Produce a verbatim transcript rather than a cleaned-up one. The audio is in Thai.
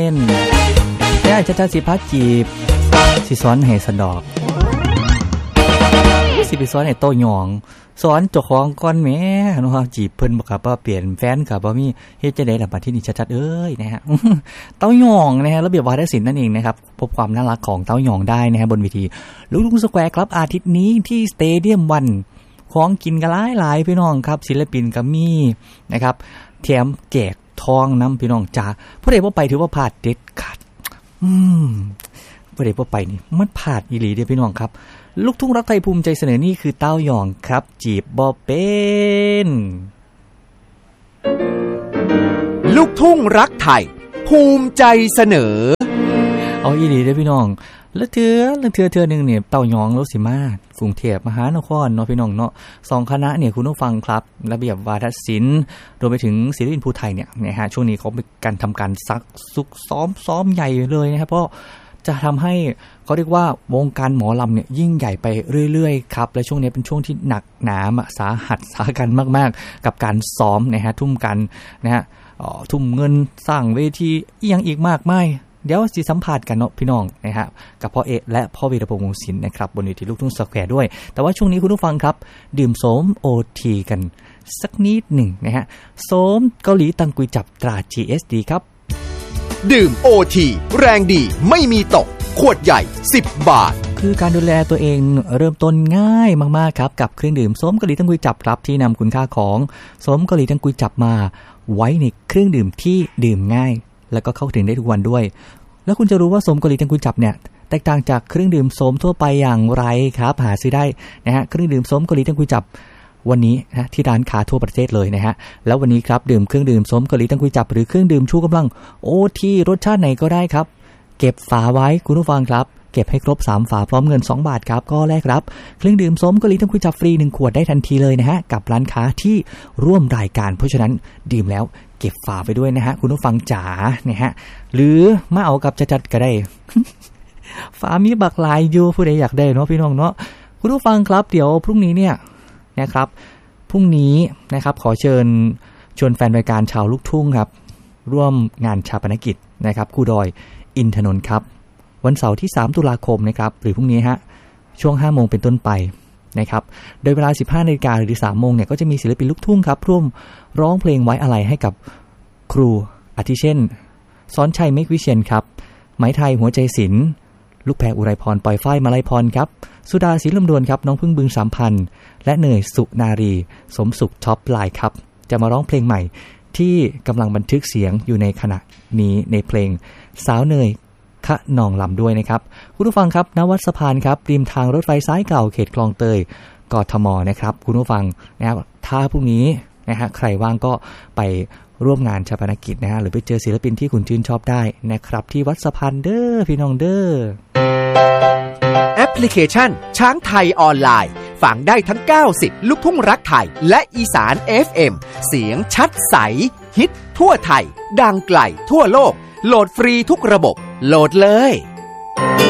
แต่อาจจะสิพาจีบสิสอนให้สะดอกสิไปสอนให้โตหยองสอนเจ้าของก่อนแหมเนาะจีบเพิ่นบ่ครับว่าเปลี่ยนแฟนก็บ่มีเฮ็ดจังได๋ล่ะบัดที่นี่ชัดๆเอ้ยนะฮะเต้าหยองนะฮะระเบียบวาทศิลป์นั่นเองนะครับพบความน่ารักของเต้าหยองได้นะฮะบนเวทีลูกทุ่งสแควร์ครับอาทิตย์นี้ที่สเตเดียมวันของกินกันหลายๆพี่น้องครับศิลปินก็มีนะครับแถมแจกทองนำพี่น้องจ้าผู้ใดบ่ไปถือว่าพลาดเด็ดขาดอืมผู้ใดบ่ไปนี่มันพลาดอีหลีเด้อพี่น้องครับลูกทุ่งรักไทยภูมิใจเสนอนี่คือเต้าหยองครับจีบบ่เป็นลูกทุ่งรักไทยภูมิใจเสนอเอาอีหลีเด้อพี่น้องแล้วเทื่อแล้วเทื่อเทื่อนึงเนี่ยเต้าหยองรถสิมากรุงเทพมหานครเนาะพี่น้องเนาะสองคณะเนี่ยคุณผู้ฟังครับระเบียบวาทศิลป์รวมไปถึงศิลปินภูไทยเนี่ยนะฮะช่วงนี้เขามีการทำการซักซุกซ้อมซ้อมใหญ่เลยนะครับเพราะจะทำให้เขาเรียกว่าวงการหมอลำเนี่ยยิ่งใหญ่ไปเรื่อยๆครับและช่วงนี้เป็นช่วงที่หนักหนาสาหัสสากันมากๆกับการซ้อมนะฮะทุ่มกันนะฮะทุ่มเงินสร้างเวทีอีกอย่างอีกมากมายเดี๋ยวสิสัมภาษณ์กันเนาะพี่น้องนะฮะกับพ่อเอและพ่อวีรพงษ์วงศ์ศิลป์นะครับบนเวทีลูกทุ่งสแควร์ด้วยแต่ว่าช่วงนี้คุณผู้ฟังครับดื่มโสม โอ ที กันสักนิดหนึ่งนะฮะโสมเกาหลีตังกุยจับตรา จี เอส ดี ครับดื่ม โอ ที แรงดีไม่มีตกขวดใหญ่สิบบาทคือการดูแลตัวเองเริ่มต้นง่ายมากๆครับกับเครื่องดื่มโสมเกาหลีตังกุยจับครับที่นำคุณค่าของโสมเกาหลีตังกุยจับมาไว้ในเครื่องดื่มที่ดื่มง่ายแล้วก็เข้าถึงได้ทุกวันด้วยแล้วคุณจะรู้ว่าโสมเกาหลีตังกุยจับเนี่ยแตกต่างจากเครื่องดื่มโสมทั่วไปอย่างไรครับหาซื้อได้นะฮะเครื่องดื่มโสมเกาหลีตังกุยจับวันนี้นะที่ร้านค้าทั่วประเทศเลยนะฮะแล้ววันนี้ครับดื่มเครื่องดื่มโสมเกาหลีตังกุยจับหรือเครื่องดื่มชูกำลังโอทีรสชาติไหนก็ได้ครับเก็บฝาไว้คุณผู้ฟังครับเก็บให้ครบสามฝาพร้อมเงินสองบาทครับก็แลกรับเครื่องดื่มโสมเกาหลีตังกุยจับฟรีหนึ่งขวดได้ทันทีเลยนะฮะกับร้านค้าที่ร่วมรายการเพราะฉะนั้นดื่มแล้วเก็บฝาไปด้วยนะฮะคุณผู้ฟังจ๋าเนี่ยฮะหรือมาเอากับจัดๆก็ได้ ฝามีบักหลายอยู่ผู้ใดอยากได้เนาะพี่น้องเนาะคุณผู้ฟังครับเดี๋ยวพรุ่งนี้เนี่ยนะครับพรุ่งนี้นะครับขอเชิญชวนแฟนรายการชาวลูกทุ่งครับร่วมงานชาปนกิจนะครับครูดอยอินทนนท์ครับวันเสาร์ที่สามตุลาคมนะครับหรือพรุ่งนี้ฮะช่วง ห้าโมงเป็นต้นไปนะครับโดยเวลา สิบห้านาฬิกา หรือ สามโมงเนี่ยก็จะมีศิลปินลูกทุ่งครับร่วมร้องเพลงไว้อาลัยให้กับครูอาทิเช่นสอนชัยเมฆวิเชียรครับไหมไทยหัวใจศิลป์ลูกแพรอุไรพรปล่อยฝ้ายมาลัยพรครับสุดาศรีลำดวนครับน้องพึ่งบึงสามพันและเนยสุนารีสมสุขท็อปไลน์ครับจะมาร้องเพลงใหม่ที่กำลังบันทึกเสียงอยู่ในขณะนี้ในเพลงสาวเนยขะนองลำด้วยนะครับคุณผู้ฟังครับณวัดสะพานครับริมทางรถไฟสายเก่าเขตคลองเตยกทมนะครับคุณผู้ฟังนะครับถ้าพรุ่งนี้นะฮะใครว่างก็ไปร่วมงานชาปนกิจนะฮะหรือไปเจอศิลปินที่คุณชื่นชอบได้นะครับที่วัดสะพานเด้อพี่น้องเด้อแอปพลิเคชันช้างไทยออนไลน์ฟังได้ทั้งเก้าสิบลูกทุ่งรักไทยและอีสาน เอฟ เอ็ม เสียงชัดใสฮิตทั่วไทยดังไกลทั่วโลกโหลดฟรีทุกระบบโหลดเลย